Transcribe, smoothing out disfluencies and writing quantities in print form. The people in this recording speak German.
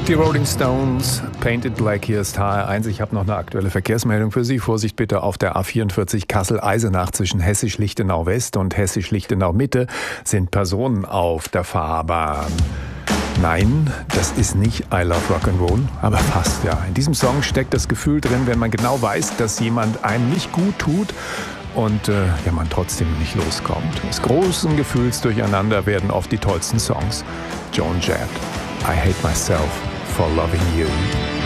Die Rolling Stones, Painted Black, hier ist HR1. Ich habe noch eine aktuelle Verkehrsmeldung für Sie. Vorsicht bitte auf der A44 Kassel-Eisenach zwischen Hessisch-Lichtenau West und Hessisch-Lichtenau Mitte sind Personen auf der Fahrbahn. Nein, das ist nicht I Love Rock'n'Roll, aber fast, ja. In diesem Song steckt das Gefühl drin, wenn man genau weiß, dass jemand einem nicht gut tut und man trotzdem nicht loskommt. Aus großen Gefühlsdurcheinander werden oft die tollsten Songs. Joan Jett, I Hate Myself for Loving You.